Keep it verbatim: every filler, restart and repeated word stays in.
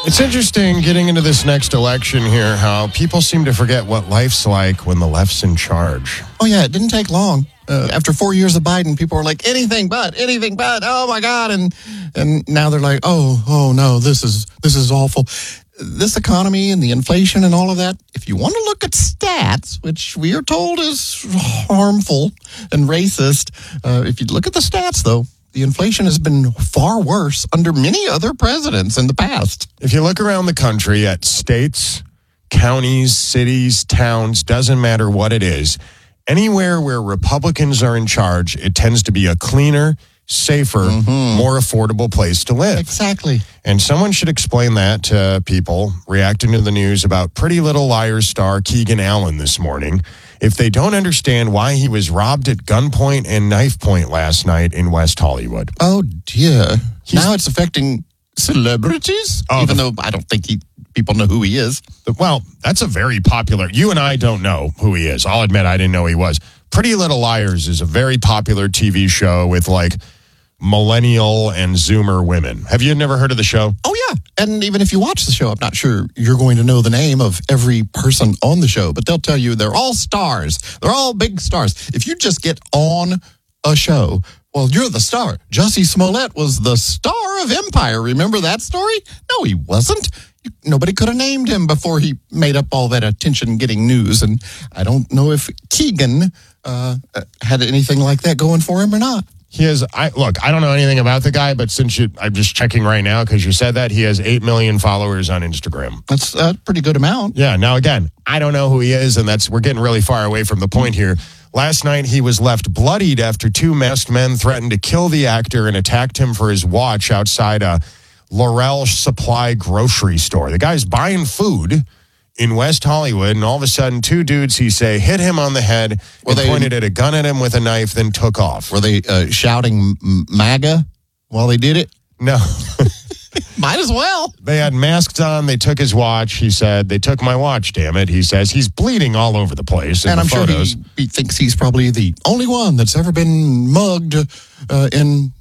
It's interesting getting into this next election here, how people seem to forget what life's like when the left's in charge. Oh, yeah, it didn't take long. Uh, after four years of Biden, people were like, anything but, anything but, oh, my God. And and now they're like, oh, oh, no, this is this is awful. This economy and the inflation and all of that, if you want to look at stats, which we are told is harmful and racist, uh, if you look at the stats, though, the inflation has been far worse under many other presidents in the past. If you look around the country at states, counties, cities, towns, doesn't matter what it is, anywhere where Republicans are in charge, it tends to be a cleaner, safer, mm-hmm. more affordable place to live. Exactly. And someone should explain that to people reacting to the news about Pretty Little Liars star Keegan Allen this morning, if they don't understand why he was robbed at gunpoint and knife point last night in West Hollywood. Oh, dear. He's, now it's affecting celebrities? Oh, Even the, though I don't think he, people know who he is. Well, that's a very popular... You and I don't know who he is. I'll admit I didn't know he was. Pretty Little Liars is a very popular T V show with, like, millennial and Zoomer women. Have you never heard of the show? Oh, yeah. And even if you watch the show, I'm not sure you're going to know the name of every person on the show, but they'll tell you they're all stars. They're all big stars. If you just get on a show, well, you're the star. Jussie Smollett was the star of Empire. Remember that story? No, he wasn't. Nobody could have named him before he made up all that attention-getting news. And I don't know if Keegan uh, had anything like that going for him or not. He has, I look, I don't know anything about the guy, but since you, I'm just checking right now because you said that, he has eight million followers on Instagram. That's a pretty good amount. Yeah. Now, again, I don't know who he is, and that's we're getting really far away from the point here. Last night, he was left bloodied after two masked men threatened to kill the actor and attacked him for his watch outside a Laurel Supply grocery store. The guy's buying food in West Hollywood, and all of a sudden, two dudes, he say, hit him on the head, well, and they pointed at a gun at him with a knife, then took off. Were they uh, shouting MAGA while they did it? No. Might as well. They had masks on. They took his watch. He said, they took my watch, damn it. He says he's bleeding all over the place in and the I'm photos. sure he, he thinks he's probably the only one that's ever been mugged uh, in